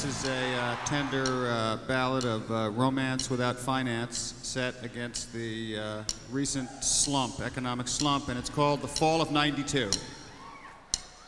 is a tender ballad of romance without finance set against the recent slump, economic slump, and it's called The Fall of '92.